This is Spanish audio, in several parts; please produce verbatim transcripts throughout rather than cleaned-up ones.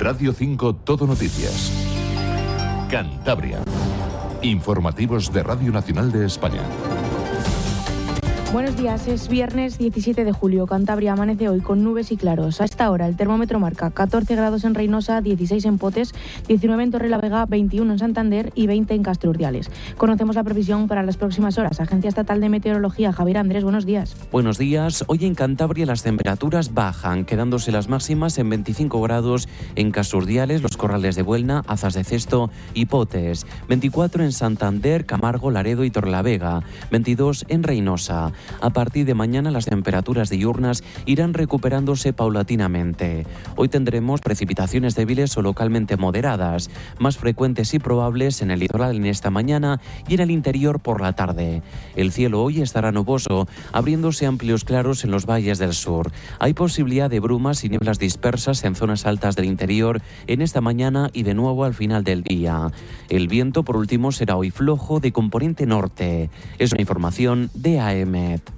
Radio cinco Todo Noticias. Cantabria. Informativos de Radio Nacional de España. Buenos días, es viernes diecisiete de julio. Cantabria amanece hoy con nubes y claros. A esta hora el termómetro marca catorce grados en Reynosa, dieciséis en Potes, diecinueve en Torrelavega, veintiuno en Santander y veinte en Castro Urdiales. Conocemos la previsión para las próximas horas. Agencia Estatal de Meteorología, Javier Andrés, buenos días. Buenos días. Hoy en Cantabria las temperaturas bajan, quedándose las máximas en veinticinco grados en Castro Urdiales, Los Corrales de Buelna, Azas de Cesto y Potes, veinticuatro en Santander, Camargo, Laredo y Torrelavega, veintidós en Reynosa. A partir de mañana las temperaturas diurnas irán recuperándose paulatinamente. Hoy tendremos precipitaciones débiles o localmente moderadas, más frecuentes y probables en el litoral en esta mañana y en el interior por la tarde. El cielo hoy estará nuboso, abriéndose amplios claros en los valles del sur. Hay posibilidad de brumas y nieblas dispersas en zonas altas del interior en esta mañana y de nuevo al final del día. El viento, por último, será hoy flojo de componente norte. Es una información de A E M E T.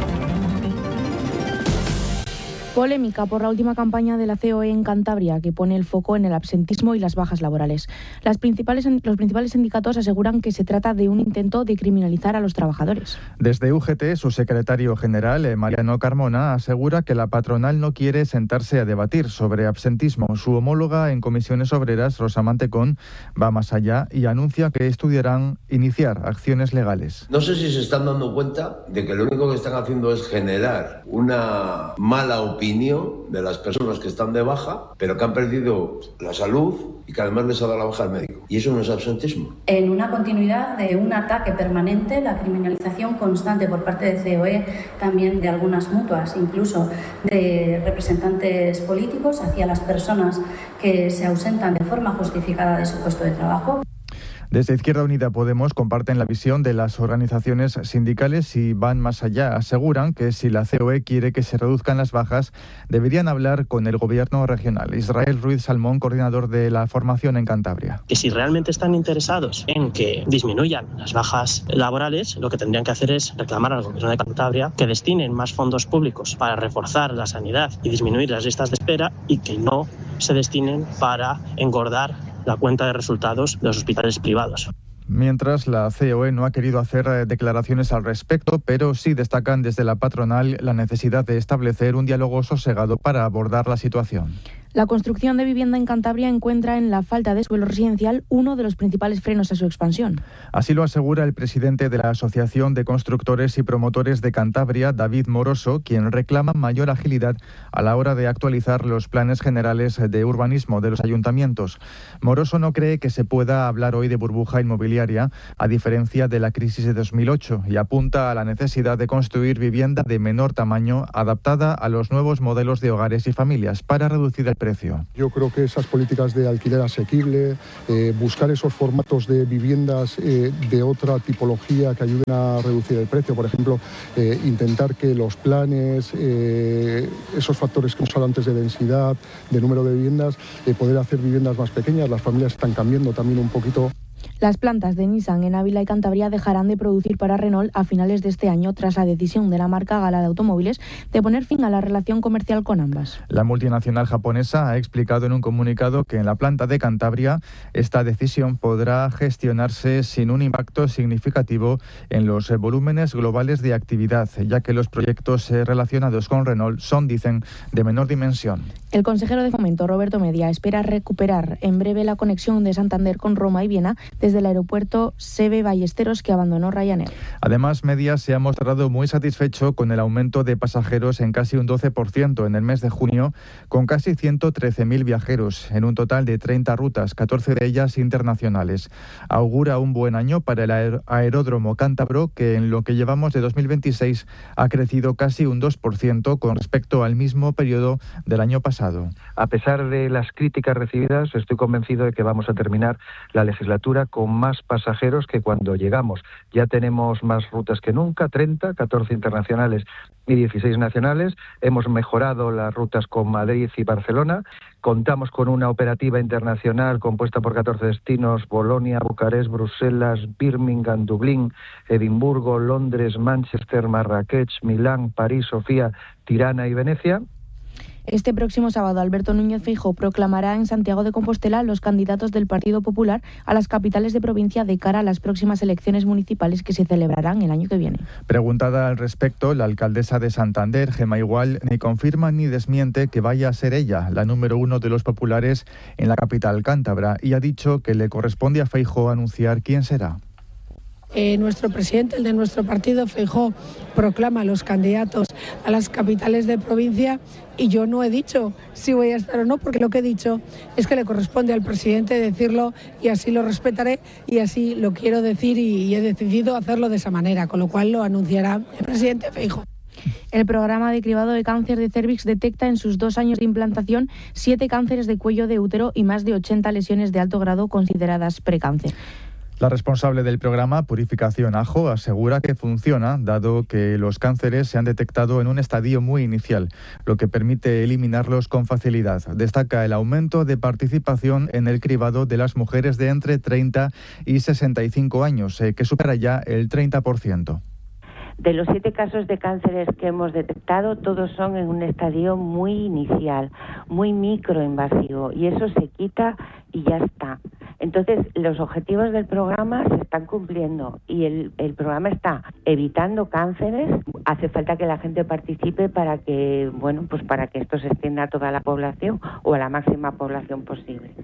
Polémica por la última campaña de la C O E en Cantabria, que pone el foco en el absentismo y las bajas laborales. Las principales, los principales sindicatos aseguran que se trata de un intento de criminalizar a los trabajadores. Desde U G T, su secretario general, Mariano Carmona, asegura que la patronal no quiere sentarse a debatir sobre absentismo. Su homóloga en comisiones obreras, Rosa Mantecón, va más allá y anuncia que estudiarán iniciar acciones legales. No sé si se están dando cuenta de que lo único que están haciendo es generar una mala opinión opinión de las personas que están de baja, pero que han perdido la salud y que además les ha dado la baja al médico. Y eso no es absentismo. En una continuidad de un ataque permanente, la criminalización constante por parte de C O E, también de algunas mutuas, incluso de representantes políticos, hacia las personas que se ausentan de forma justificada de su puesto de trabajo. Desde Izquierda Unida Podemos comparten la visión de las organizaciones sindicales y van más allá. Aseguran que si la C O E quiere que se reduzcan las bajas, deberían hablar con el gobierno regional. Israel Ruiz Salmón, coordinador de la formación en Cantabria. Que si realmente están interesados en que disminuyan las bajas laborales, lo que tendrían que hacer es reclamar al gobierno de Cantabria que destinen más fondos públicos para reforzar la sanidad y disminuir las listas de espera y que no se destinen para engordar la cuenta de resultados de los hospitales privados. Mientras, la C O E no ha querido hacer declaraciones al respecto, pero sí destacan desde la patronal la necesidad de establecer un diálogo sosegado para abordar la situación. La construcción de vivienda en Cantabria encuentra en la falta de suelo residencial uno de los principales frenos a su expansión. Así lo asegura el presidente de la Asociación de Constructores y Promotores de Cantabria, David Moroso, quien reclama mayor agilidad a la hora de actualizar los planes generales de urbanismo de los ayuntamientos. Moroso no cree que se pueda hablar hoy de burbuja inmobiliaria, a diferencia de la crisis de dos mil ocho, y apunta a la necesidad de construir vivienda de menor tamaño adaptada a los nuevos modelos de hogares y familias para reducir el precio. Yo creo que esas políticas de alquiler asequible, eh, buscar esos formatos de viviendas eh, de otra tipología que ayuden a reducir el precio, por ejemplo, eh, intentar que los planes, eh, esos factores que hemos hablado antes de densidad, de número de viviendas, eh, poder hacer viviendas más pequeñas. Las familias están cambiando también un poquito. Las plantas de Nissan en Ávila y Cantabria dejarán de producir para Renault a finales de este año tras la decisión de la marca Gala de Automóviles de poner fin a la relación comercial con ambas. La multinacional japonesa ha explicado en un comunicado que en la planta de Cantabria esta decisión podrá gestionarse sin un impacto significativo en los volúmenes globales de actividad, ya que los proyectos relacionados con Renault son, dicen, de menor dimensión. El consejero de Fomento, Roberto Media, espera recuperar en breve la conexión de Santander con Roma y Viena desde el aeropuerto Seve Ballesteros que abandonó Ryanair. Además, Media se ha mostrado muy satisfecho con el aumento de pasajeros en casi un doce por ciento en el mes de junio, con casi ciento trece mil viajeros en un total de treinta rutas, catorce de ellas internacionales. Augura un buen año para el aer- aeródromo cántabro, que en lo que llevamos de dos mil veintiséis ha crecido casi un dos por ciento con respecto al mismo periodo del año pasado. A pesar de las críticas recibidas, estoy convencido de que vamos a terminar la legislatura con más pasajeros que cuando llegamos. Ya tenemos más rutas que nunca, treinta, catorce internacionales y dieciséis nacionales. Hemos mejorado las rutas con Madrid y Barcelona. Contamos con una operativa internacional compuesta por catorce destinos: Bolonia, Bucarest, Bruselas, Birmingham, Dublín, Edimburgo, Londres, Manchester, Marrakech, Milán, París, Sofía, Tirana y Venecia. Este próximo sábado, Alberto Núñez Feijóo proclamará en Santiago de Compostela los candidatos del Partido Popular a las capitales de provincia de cara a las próximas elecciones municipales que se celebrarán el año que viene. Preguntada al respecto, la alcaldesa de Santander, Gemma Igual, ni confirma ni desmiente que vaya a ser ella la número uno de los populares en la capital cántabra y ha dicho que le corresponde a Feijóo anunciar quién será. Eh, nuestro presidente, el de nuestro partido, Feijóo, proclama los candidatos a las capitales de provincia y yo no he dicho si voy a estar o no, porque lo que he dicho es que le corresponde al presidente decirlo y así lo respetaré y así lo quiero decir y, y he decidido hacerlo de esa manera, con lo cual lo anunciará el presidente Feijóo. El programa de cribado de cáncer de cérvix detecta en sus dos años de implantación siete cánceres de cuello de útero y más de ochenta lesiones de alto grado consideradas precáncer. La responsable del programa, Purificación Ajo, asegura que funciona, dado que los cánceres se han detectado en un estadio muy inicial, lo que permite eliminarlos con facilidad. Destaca el aumento de participación en el cribado de las mujeres de entre treinta y sesenta y cinco años, eh, que supera ya el treinta por ciento. De los siete casos de cánceres que hemos detectado, todos son en un estadio muy inicial, muy microinvasivo, y eso se quita y ya está. Entonces, los objetivos del programa se están cumpliendo y el, el programa está evitando cánceres. Hace falta que la gente participe para que, bueno, pues para que esto se extienda a toda la población o a la máxima población posible.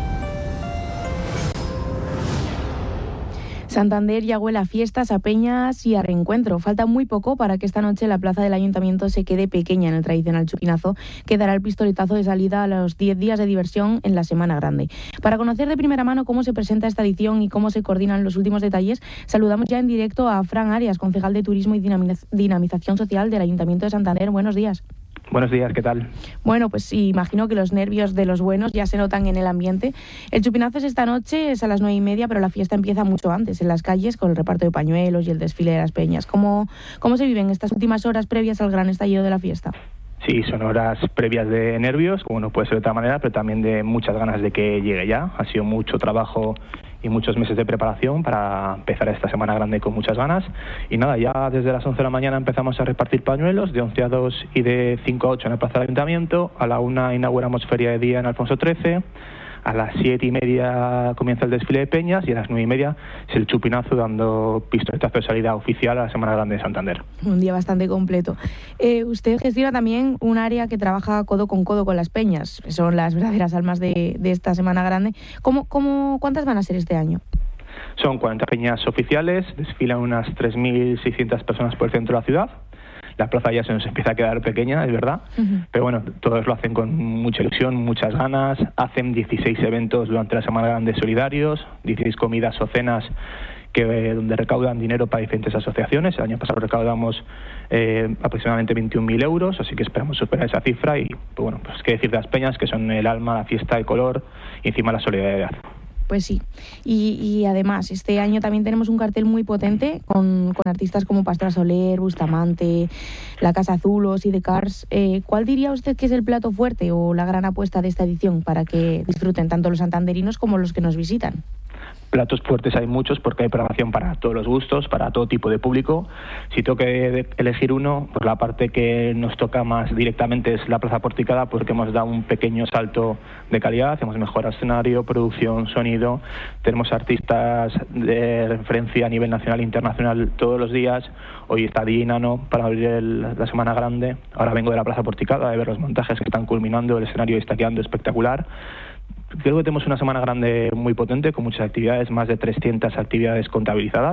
Santander ya huele a fiestas, a peñas y a reencuentro. Falta muy poco para que esta noche la plaza del Ayuntamiento se quede pequeña en el tradicional chupinazo, que dará el pistoletazo de salida a los diez días de diversión en la Semana Grande. Para conocer de primera mano cómo se presenta esta edición y cómo se coordinan los últimos detalles, saludamos ya en directo a Fran Arias, concejal de Turismo y Dinamización Social del Ayuntamiento de Santander. Buenos días. Buenos días, ¿qué tal? Bueno, pues imagino que los nervios de los buenos ya se notan en el ambiente. El chupinazo es esta noche, es a las nueve y media, pero la fiesta empieza mucho antes, en las calles, con el reparto de pañuelos y el desfile de las peñas. ¿Cómo, cómo se viven estas últimas horas previas al gran estallido de la fiesta? Sí, son horas previas de nervios, como no puede ser de otra manera, pero también de muchas ganas de que llegue ya. Ha sido mucho trabajo y muchos meses de preparación para empezar esta Semana Grande con muchas ganas. Y nada, ya desde las once de la mañana empezamos a repartir pañuelos de once a dos y de cinco a ocho en el Plaza del Ayuntamiento. A la una inauguramos Feria de Día en Alfonso trece. A las siete y media comienza el desfile de peñas y a las nueve y media es el chupinazo, dando pistoletazo de salida oficial a la Semana Grande de Santander. Un día bastante completo. Eh, usted gestiona también un área que trabaja codo con codo con las peñas, son las verdaderas almas de, de esta Semana Grande. ¿Cómo, cómo, ¿Cuántas van a ser este año? Son cuarenta peñas oficiales, desfilan unas tres mil seiscientas personas por el centro de la ciudad. La plaza ya se nos empieza a quedar pequeña, es verdad, uh-huh. Pero bueno, todos lo hacen con mucha ilusión, muchas ganas. Hacen dieciséis eventos durante la Semana Grande solidarios, dieciséis comidas o cenas que eh, donde recaudan dinero para diferentes asociaciones. El año pasado recaudamos eh, aproximadamente veintiún mil euros, así que esperamos superar esa cifra y, pues bueno, pues qué decir de las peñas, que son el alma, la fiesta, el color y encima la solidaridad. Pues sí, y, y además este año también tenemos un cartel muy potente con, con artistas como Pastora Soler, Bustamante, La Casa Azul o Sea The Cars. Eh, ¿Cuál diría usted que es el plato fuerte o la gran apuesta de esta edición para que disfruten tanto los santanderinos como los que nos visitan? Platos fuertes hay muchos porque hay programación para todos los gustos, para todo tipo de público. Si tengo que elegir uno, pues la parte que nos toca más directamente es la Plaza Porticada, porque hemos dado un pequeño salto de calidad, hemos mejorado escenario, producción, sonido, tenemos artistas de referencia a nivel nacional e internacional todos los días. Hoy está D J Nano para abrir el, la Semana Grande. Ahora vengo de la Plaza Porticada de ver los montajes que están culminando, el escenario está quedando espectacular. Creo que tenemos una Semana Grande muy potente, con muchas actividades, más de trescientas actividades contabilizadas,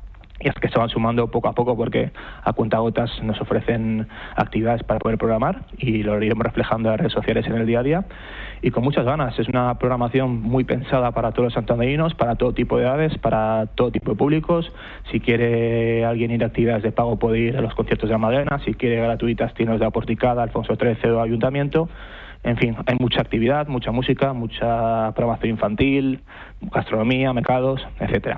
y es que se van sumando poco a poco porque a cuentagotas nos ofrecen actividades para poder programar y lo iremos reflejando en las redes sociales en el día a día, y con muchas ganas. Es una programación muy pensada para todos los santanderinos, para todo tipo de edades, para todo tipo de públicos. Si quiere alguien ir a actividades de pago puede ir a los conciertos de la Madalena, si quiere gratuitas tiene los de la Porticada, Alfonso trece o Ayuntamiento. En fin, hay mucha actividad, mucha música, mucha programación infantil, gastronomía, mercados, etcétera.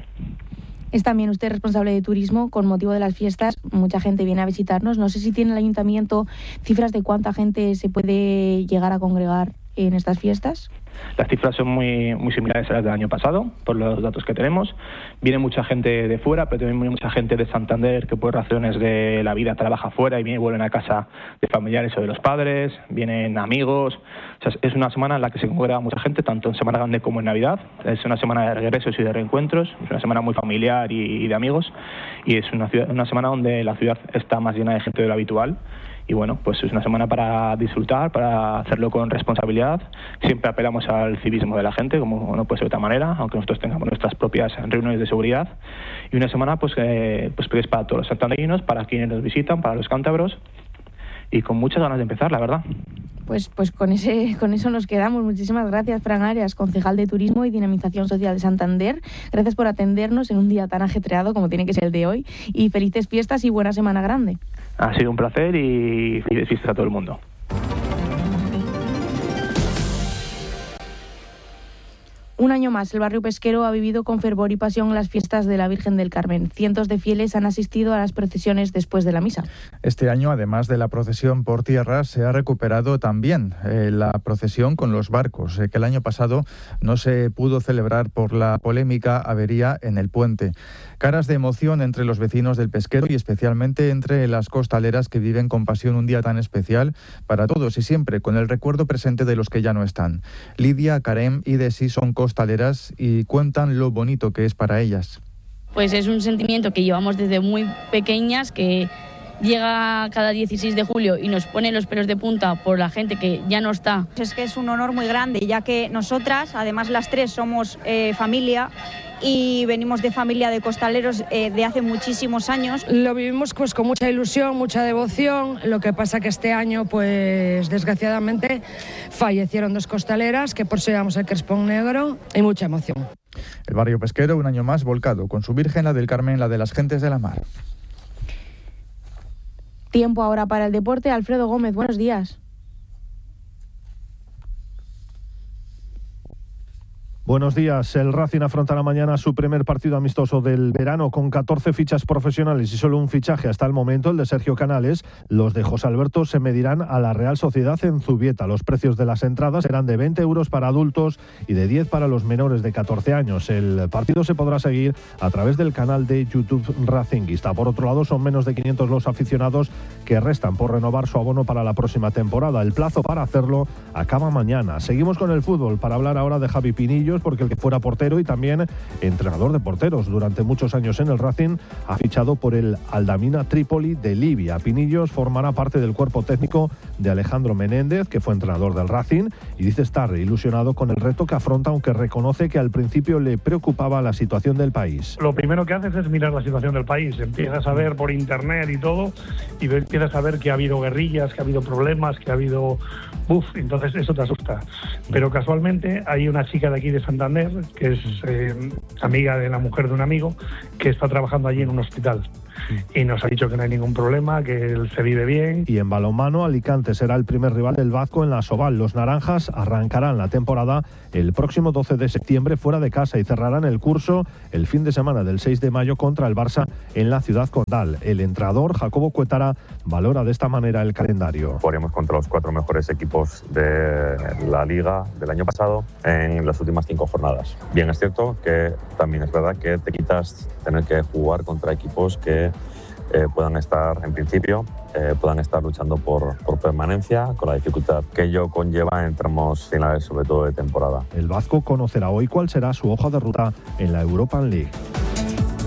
Es también usted responsable de turismo. Con motivo de las fiestas, mucha gente viene a visitarnos. No sé si tiene el ayuntamiento cifras de cuánta gente se puede llegar a congregar en estas fiestas. Las cifras son muy, muy similares a las del año pasado, por los datos que tenemos. Viene mucha gente de fuera, pero también viene mucha gente de Santander que por razones de la vida trabaja fuera y viene, vuelven a casa de familiares o de los padres, vienen amigos. O sea, es una semana en la que se congrega mucha gente, tanto en Semana Grande como en Navidad. Es una semana de regresos y de reencuentros, es una semana muy familiar y, y de amigos, y es una, ciudad, una semana donde la ciudad está más llena de gente de lo habitual. Y bueno, pues es una semana para disfrutar, para hacerlo con responsabilidad. Siempre apelamos al civismo de la gente, como no puede ser de otra manera, aunque nosotros tengamos nuestras propias reuniones de seguridad. Y una semana pues, eh, pues que es para todos los santanderinos, para quienes nos visitan, para los cántabros, y con muchas ganas de empezar, la verdad. Pues, pues con ese, con eso nos quedamos. Muchísimas gracias, Fran Arias, concejal de Turismo y Dinamización Social de Santander. Gracias por atendernos en un día tan ajetreado como tiene que ser el de hoy. Y felices fiestas y buena Semana Grande. Ha sido un placer y felices fiestas a todo el mundo. Un año más, el barrio pesquero ha vivido con fervor y pasión las fiestas de la Virgen del Carmen. Cientos de fieles han asistido a las procesiones después de la misa. Este año, además de la procesión por tierra, se ha recuperado también eh, la procesión con los barcos, eh, que el año pasado no se pudo celebrar por la polémica avería en el puente. Caras de emoción entre los vecinos del pesquero y especialmente entre las costaleras que viven con pasión un día tan especial para todos y siempre con el recuerdo presente de los que ya no están. Lidia, Karem y Desi son costaleras y cuentan lo bonito que es para ellas. Pues es un sentimiento que llevamos desde muy pequeñas, que llega cada dieciséis de julio y nos pone los pelos de punta por la gente que ya no está. Es que es un honor muy grande, ya que nosotras, además las tres, somos eh, familia y venimos de familia de costaleros eh, de hace muchísimos años. Lo vivimos pues con mucha ilusión, mucha devoción. Lo que pasa que este año, pues desgraciadamente, fallecieron dos costaleras, que por eso llevamos el crespón negro, y mucha emoción. El barrio pesquero, un año más, volcado con su Virgen, la del Carmen, la de las gentes de la mar. Tiempo ahora para el deporte. Alfredo Gómez, buenos días. Buenos días. El Racing afrontará mañana su primer partido amistoso del verano con catorce fichas profesionales y solo un fichaje hasta el momento, el de Sergio Canales. Los de José Alberto se medirán a la Real Sociedad en Zubieta. Los precios de las entradas serán de veinte euros para adultos y de diez para los menores de catorce años. El partido se podrá seguir a través del canal de YouTube Racinguista. Por otro lado, son menos de quinientos los aficionados que restan por renovar su abono para la próxima temporada. El plazo para hacerlo acaba mañana. Seguimos con el fútbol para hablar ahora de Javi Pinillos, porque el que fuera portero y también entrenador de porteros durante muchos años en el Racing ha fichado por el Aldamina Trípoli de Libia. Pinillos formará parte del cuerpo técnico de Alejandro Menéndez, que fue entrenador del Racing, y dice estar ilusionado con el reto que afronta, aunque reconoce que al principio le preocupaba la situación del país. Lo primero que haces es mirar la situación del país, empiezas a ver por internet y todo, y empiezas a ver que ha habido guerrillas, que ha habido problemas, que ha habido... Uf, entonces eso te asusta. Pero casualmente hay una chica de aquí de Santander, que es eh, amiga de la mujer de un amigo, que está trabajando allí en un hospital. Y nos ha dicho que no hay ningún problema, que él se vive bien. Y en balonmano, Alicante será el primer rival del Vasco en la Soval. Los naranjas arrancarán la temporada el próximo doce de septiembre fuera de casa y cerrarán el curso el fin de semana del seis de mayo contra el Barça en la ciudad condal. El entrenador, Jacobo Cuétara, valora de esta manera el calendario. Jugaremos contra los cuatro mejores equipos de la Liga del año pasado en las últimas cinco jornadas. Bien, es cierto que también es verdad que te quitas tener que jugar contra equipos que eh, puedan estar, en principio, eh, puedan estar luchando por, por permanencia, con la dificultad que ello conlleva en tramos finales, sobre todo de temporada. El Vasco conocerá hoy cuál será su hoja de ruta en la Europa League.